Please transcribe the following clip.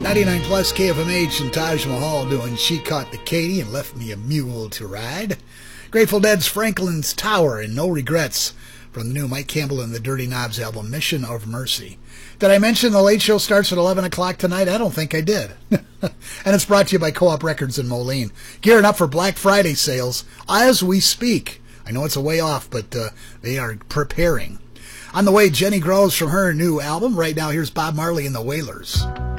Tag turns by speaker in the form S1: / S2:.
S1: 99 plus KFMH and Taj Mahal doing She Caught the Katy and Left Me a Mule to Ride. Grateful Dead's Franklin's Tower and No Regrets from the new Mike Campbell and the Dirty Knobs album, Mission of Mercy. Did I mention the late show starts at 11 o'clock tonight? I don't think I did. And it's brought to you by Co-op Records in Moline. Gearing up for Black Friday sales as we speak. I know it's a way off, but they are preparing. On the way, Jenny Groves from her new album. Right now, here's Bob Marley and the Wailers.